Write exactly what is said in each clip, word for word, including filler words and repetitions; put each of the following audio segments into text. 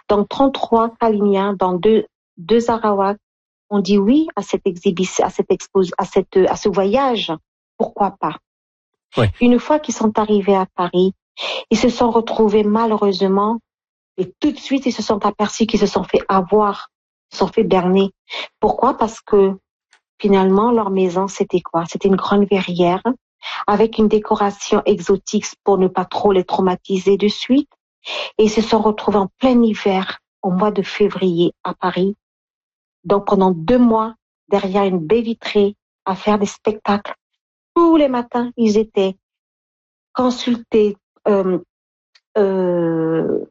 Donc trente-trois Kaliniens, dans deux, deux Arawaks, ont dit oui à cette exhibition, à cette expos, à cette, à ce voyage. Pourquoi pas? Oui. Une fois qu'ils sont arrivés à Paris, ils se sont retrouvés malheureusement, et tout de suite ils se sont aperçus qu'ils se sont fait avoir, ils se sont fait berner. Pourquoi? Parce que finalement leur maison c'était quoi? C'était une grande verrière avec une décoration exotique pour ne pas trop les traumatiser de suite. Et ils se sont retrouvés en plein hiver, au mois de février à Paris. Donc pendant deux mois, derrière une baie vitrée, à faire des spectacles. Tous les matins, ils étaient consultés, euh, euh,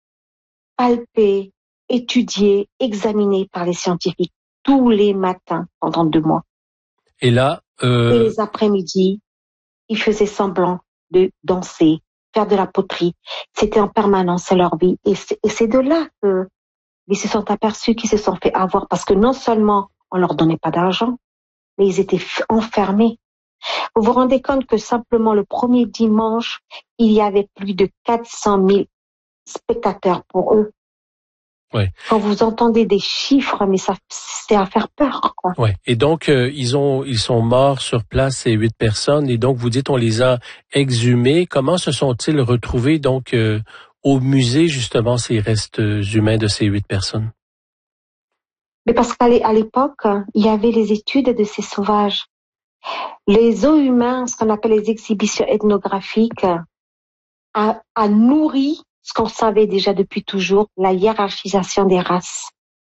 palpés, étudiés, examinés par les scientifiques. Tous les matins, pendant deux mois. Et là... Euh... Et les après-midi, ils faisaient semblant de danser, faire de la poterie. C'était en permanence, c'est leur vie. Et c'est, et c'est de là que ils se sont aperçus qu'ils se sont fait avoir parce que non seulement on leur donnait pas d'argent, mais ils étaient enfermés. Vous vous rendez compte que simplement le premier dimanche, il y avait plus de quatre cent mille spectateurs pour eux. Ouais. Quand vous entendez des chiffres, mais ça, c'est à faire peur, quoi. Ouais. Et donc, euh, ils ont, ils sont morts sur place, ces huit personnes. Et donc, vous dites, on les a exhumés. Comment se sont-ils retrouvés, donc, euh, au musée, justement, ces restes humains de ces huit personnes? Mais parce qu'à l'époque, il y avait les études de ces sauvages. Les os humains, ce qu'on appelle les exhibitions ethnographiques, a, a nourri ce qu'on savait déjà depuis toujours, la hiérarchisation des races.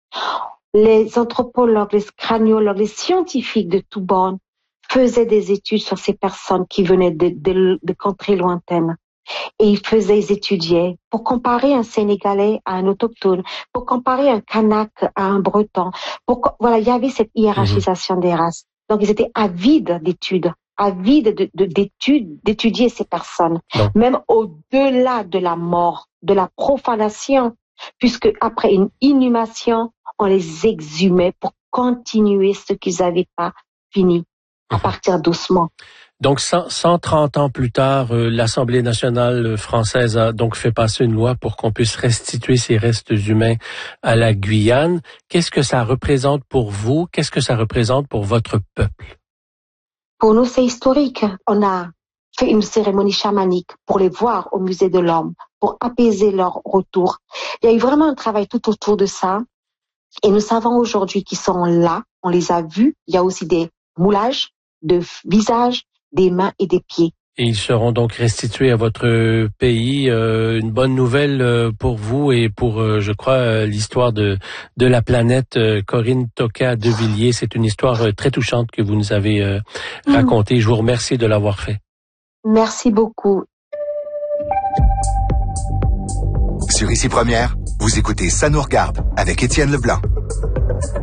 Les anthropologues, les craniologues, les scientifiques de tout bord faisaient des études sur ces personnes qui venaient de, de, de contrées lointaines. Et ils faisaient, ils étudiaient pour comparer un Sénégalais à un autochtone, pour comparer un Kanak à un Breton. Pour, voilà, il y avait cette hiérarchisation mmh. des races. Donc, ils étaient avides d'études, avides de, de, d'études, d'étudier ces personnes, non. même au-delà de la mort, de la profanation, puisque après une inhumation, on les exhumait pour continuer ce qu'ils n'avaient pas fini, à partir d'ossements. Donc, cent trente ans plus tard, euh, l'Assemblée nationale française a donc fait passer une loi pour qu'on puisse restituer ces restes humains à la Guyane. Qu'est-ce que ça représente pour vous? Qu'est-ce que ça représente pour votre peuple? Pour nous, c'est historique. On a fait une cérémonie chamanique pour les voir au Musée de l'Homme, pour apaiser leur retour. Il y a eu vraiment un travail tout autour de ça. Et nous savons aujourd'hui qu'ils sont là. On les a vus. Il y a aussi des moulages de visages, des mains et des pieds. Et ils seront donc restitués à votre pays. Euh, une bonne nouvelle euh, pour vous et pour, euh, je crois, euh, l'histoire de de la planète. Euh, Corinne Toka-Devilliers, c'est une histoire euh, très touchante que vous nous avez euh, mmh. racontée. Je vous remercie de l'avoir fait. Merci beaucoup. Sur Ici Première, vous écoutez Ça nous regarde avec Étienne Leblanc.